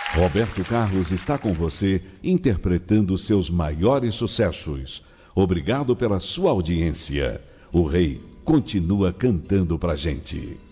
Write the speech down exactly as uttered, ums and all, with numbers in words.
Roberto Carlos está com você, interpretando seus maiores sucessos. Obrigado pela sua audiência. O rei continua cantando pra gente.